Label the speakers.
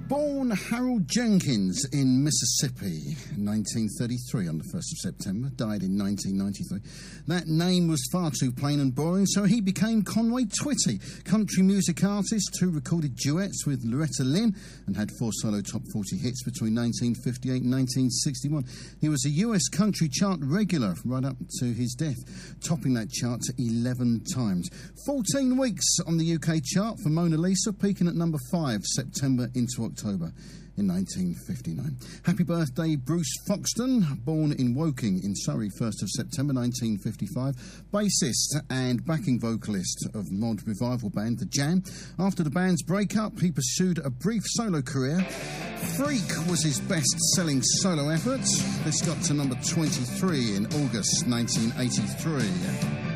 Speaker 1: Born Harold Jenkins in Mississippi in 1933 on the 1st of September, died in 1993. That name was far too plain and boring, so he became Conway Twitty, country music artist who recorded duets with Loretta Lynn and had 4 solo top 40 hits between 1958 and 1961. He was a US country chart regular right up to his death, topping that chart 11 times. 14 weeks on the UK chart for Mona Lisa, peaking at number 5, September into October in 1959. Happy birthday, Bruce Foxton, born in Woking in Surrey, 1st of September 1955, bassist and backing vocalist of mod revival band The Jam. After the band's breakup, he pursued a brief solo career. Freak was his best-selling solo effort. This got to number 23 in August 1983.